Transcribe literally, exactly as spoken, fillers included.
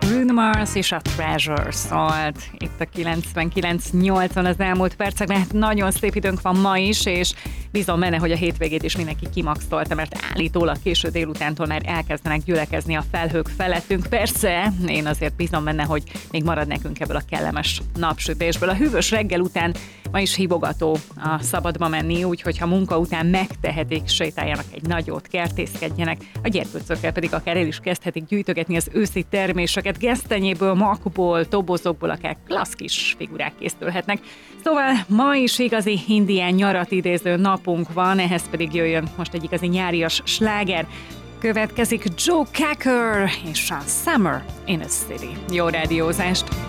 Bruno Mars és a Treasure szólt itt a kilencvenkilenc nyolcon az elmúlt percekben. Hát nagyon szép időnk van ma is, és bízom benne, hogy a hétvégét is mindenki kimaxolta, mert állítólag késő délutántól már elkezdenek gyülekezni a felhők felettünk. Persze, én azért bízom benne, hogy még marad nekünk ebből a kellemes napsütésből. A hűvös reggel után ma is hívogató a szabadba menni, úgyhogy ha munka után megtehetik, sétáljanak egy nagyot, kertészkedjenek, a gyerkőcökkel pedig akár el is kezdhetik gyűjtögetni az őszi terméseket, gesztenyéből, makból, tobozokból akár klassz kis figurák készülhetnek. Szóval ma is igazi indián nyarat idéző napunk van, ehhez pedig jöjjön most egy igazi nyárias sláger. Következik Joe Cocker és a Summer in a City. Jó rádiózást!